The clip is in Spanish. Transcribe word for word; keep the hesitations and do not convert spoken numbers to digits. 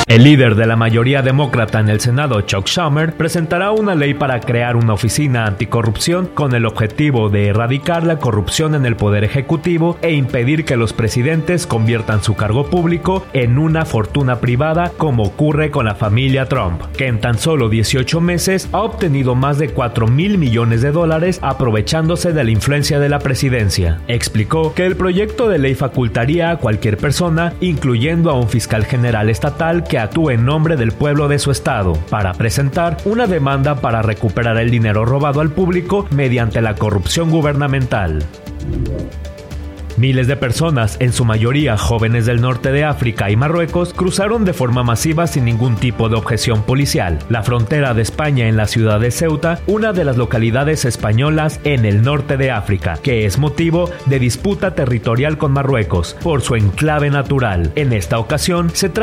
El líder de la mayoría demócrata en el Senado, Chuck Schumer, presentará una ley para crear una oficina anticorrupción con el objetivo de erradicar la corrupción en el poder ejecutivo e impedir que los presidentes conviertan su cargo público en una fortuna privada, como ocurre con la familia Trump, que en tan solo dieciocho meses ha obtenido más de cuatro mil millones de dólares aprovechándose de la influencia de la presidencia. Explicó que el proyecto de ley facultaría a cualquier persona, incluyendo a un fiscal general estatal, que actúe en nombre del pueblo de su estado, para presentar una demanda para recuperar el dinero robado al público mediante la corrupción gubernamental. Miles de personas, en su mayoría jóvenes del norte de África y Marruecos, cruzaron de forma masiva sin ningún tipo de objeción policial la frontera de España en la ciudad de Ceuta, una de las localidades españolas en el norte de África, que es motivo de disputa territorial con Marruecos por su enclave natural. En esta ocasión, se trata